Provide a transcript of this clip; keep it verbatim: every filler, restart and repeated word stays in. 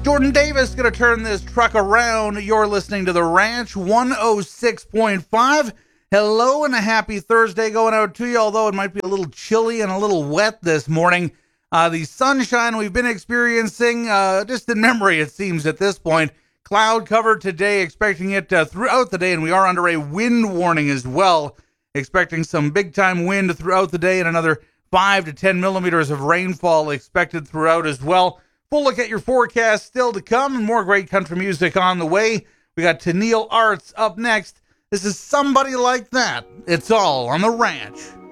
Jordan Davis going to turn this truck around. You're listening to The Ranch one oh six point five. Hello and a happy Thursday going out to you, although it might be a little chilly and a little wet this morning. Uh, the sunshine we've been experiencing, uh, just in memory it seems at this point. Cloud cover today, expecting it uh, throughout the day, and we are under a wind warning as well. Expecting some big-time wind throughout the day and another five to ten millimeters of rainfall expected throughout as well. Full look at your forecast still to come and more great country music on the way. We got Tennille Arts up next. This is Somebody Like That. It's all on The Ranch.